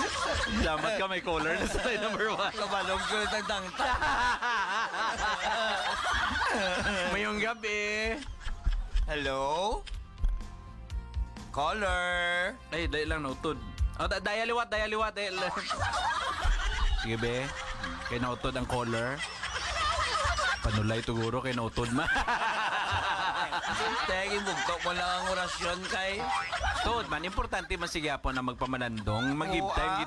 Salamat ka, may caller na sa number 1. Kabalog ko yung tagtangta. Mayong gabi. Hello? Caller? Ay, dahil lang nautod. Oh, daya liwat. Sige, be. Kay nautod ang caller. Panulay tuguro kay nautod ma. Tegi, bugto mo lang ang orasyon kay... Tod man, importante man sige po na magpamanandong. Mag-give time